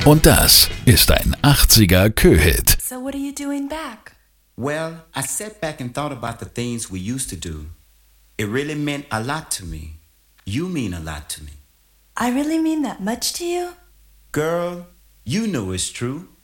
Und das ist ein 80er Kö-Hit. So what are you doing back? Well, I sat back and thought about the things we used to do. It really meant a lot to me. You mean a lot to me. I really mean that much to you? Girl, you know it's true.